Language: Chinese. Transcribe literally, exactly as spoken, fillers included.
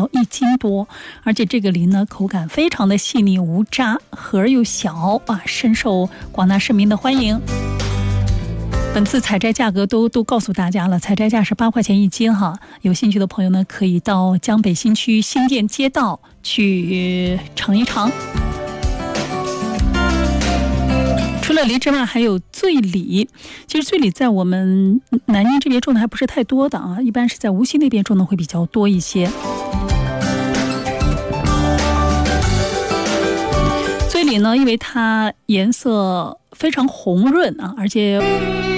要一斤多，而且这个梨呢口感非常的细腻无渣，核又小啊，深受广大市民的欢迎。本次采摘价格都都告诉大家了，采摘价是八块钱一斤哈。有兴趣的朋友呢，可以到江北新区新店街道去尝一尝。除了梨之外，还有醉梨。其实醉梨在我们南宁这边种的还不是太多的啊，一般是在无锡那边种的会比较多一些。醉梨呢，因为它颜色非常红润啊，而且